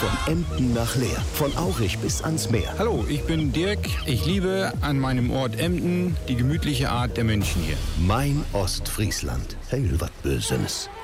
Von Emden nach Leer, von Aurich bis ans Meer. Hallo, ich bin Dirk. Ich liebe an meinem Ort Emden die gemütliche Art der Menschen hier. Mein Ostfriesland. Heil wat Bösenes.